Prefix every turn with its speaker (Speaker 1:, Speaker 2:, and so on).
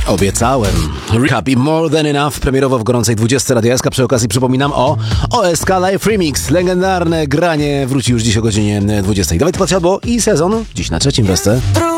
Speaker 1: Obiecałem. Rehab i More Than Enough premierowo w gorącej 20 Radio SK. Przy okazji przypominam o OSK Live Remix. Legendarne granie wróci już dziś o godzinie 20. Dawid Podsiadło i sezon dziś na trzecim wreszcie.